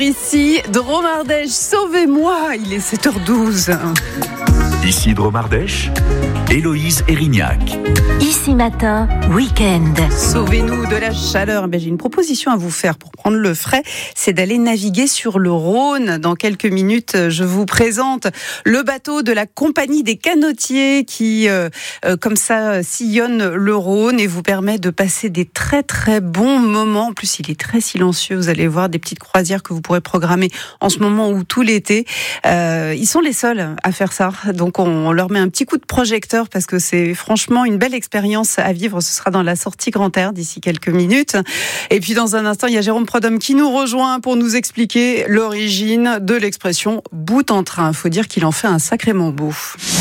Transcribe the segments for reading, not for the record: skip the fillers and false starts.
Ici, Dromardèche, sauvez-moi, il est 7h12. Ici Dromardèche, Héloïse Erignac. Ici matin, week-end. Sauvez-nous de la chaleur. J'ai une proposition à vous faire pour prendre le frais, c'est d'aller naviguer sur le Rhône. Dans quelques minutes, je vous présente le bateau de la compagnie des canotiers qui, comme ça, sillonne le Rhône et vous permet de passer des très très bons moments. En plus, il est très silencieux. Vous allez voir des petites croisières que vous pourrez programmer en ce moment ou tout l'été. Ils sont les seuls à faire ça. Donc, on leur met un petit coup de projecteur parce que c'est franchement une belle expérience à vivre. Ce sera dans la sortie Grand Air d'ici quelques minutes. Et puis dans un instant, il y a Jérôme Prodhomme qui nous rejoint pour nous expliquer l'origine de l'expression bout en train. Il faut dire qu'il en fait un sacrément beau.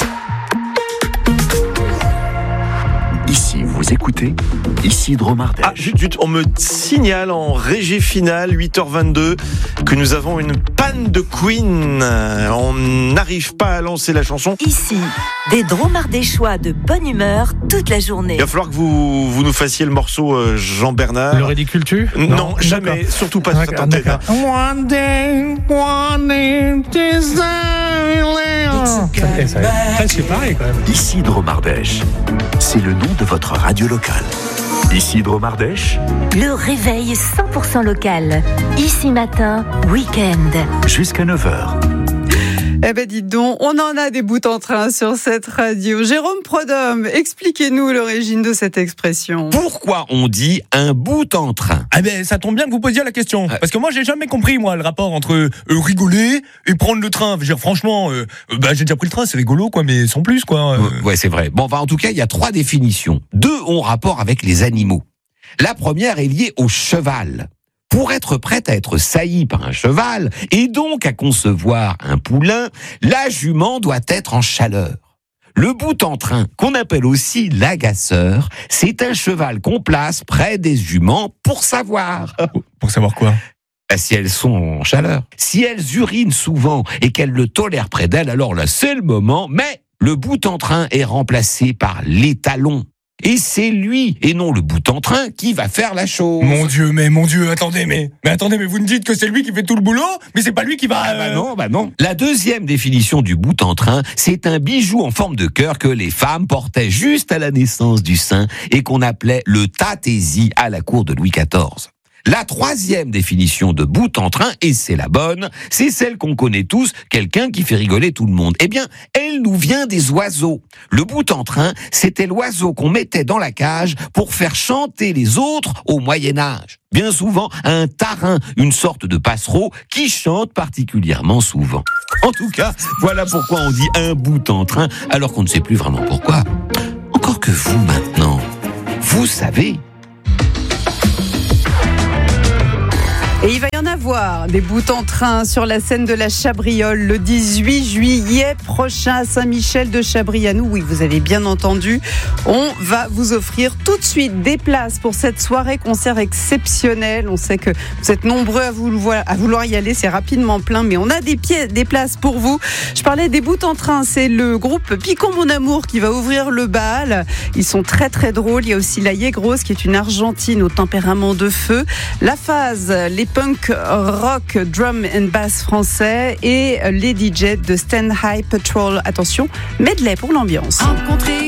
Ici, vous écoutez Ici Dromardèche. Ah, zut, on me signale en régie finale, 8h22, que nous avons une panne de Queen. On n'arrive pas à lancer la chanson. Ici, des Dromardéchois de bonne humeur toute la journée. Il va falloir que vous nous fassiez le morceau Jean-Bernard. Le ridicultu ? Non, jamais, surtout pas sur cette antenne. One day, c'est pareil quand même. Ici Dromardèche, c'est le nom de votre radio locale. Ici Dromardèche, Le réveil 100% local. Ici matin, week-end. jusqu'à 9h. Eh ben dites donc, on en a des bouts en train sur cette radio. Jérôme Prodhomme, expliquez-nous l'origine de cette expression. Pourquoi on dit un bout en train ? Ah ben ça tombe bien que vous posiez la question. Parce que moi j'ai jamais compris moi le rapport entre rigoler et prendre le train. Je veux dire, franchement, j'ai déjà pris le train, c'est rigolo quoi, mais sans plus quoi. Ouais, c'est vrai. Bon, en tout cas, il y a 3 définitions. 2 ont rapport avec les animaux. La première est liée au cheval. Pour être prête à être saillie par un cheval, et donc à concevoir un poulain, la jument doit être en chaleur. Le bout en train, qu'on appelle aussi l'agaceur, c'est un cheval qu'on place près des juments pour savoir. Pour savoir quoi ? Si elles sont en chaleur. Si elles urinent souvent et qu'elles le tolèrent près d'elles, alors là, c'est le moment, mais le bout en train est remplacé par l'étalon. Et c'est lui, et non le bout en train, qui va faire la chose. Mon Dieu, attendez, mais vous me dites que c'est lui qui fait tout le boulot, mais c'est pas lui qui va... Non. La deuxième définition du bout en train, c'est un bijou en forme de cœur que les femmes portaient juste à la naissance du sein et qu'on appelait le tatési à la cour de Louis XIV. La troisième définition de bout en train, et c'est la bonne, c'est celle qu'on connaît tous, quelqu'un qui fait rigoler tout le monde. Eh bien, elle nous vient des oiseaux. Le bout en train, c'était l'oiseau qu'on mettait dans la cage pour faire chanter les autres au Moyen-Âge. Bien souvent, un tarin, une sorte de passereau qui chante particulièrement souvent. En tout cas, voilà pourquoi on dit un bout en train, alors qu'on ne sait plus vraiment pourquoi. Encore que vous, maintenant, vous savez... Et il va y en avoir des bouts en train sur la scène de la Chabriole le 18 juillet prochain à Saint-Michel de Chabrianou. Oui, vous avez bien entendu. On va vous offrir tout de suite des places pour cette soirée concert exceptionnelle. On sait que vous êtes nombreux à vouloir y aller. C'est rapidement plein, mais on a des places pour vous. Je parlais des bouts en train. C'est le groupe Picon Mon Amour qui va ouvrir le bal. Ils sont très très drôles. Il y a aussi la Yegros qui est une Argentine au tempérament de feu. La Phase, les punk rock drum and bass français et les DJ de Stand High Patrol. Attention, medley pour l'ambiance.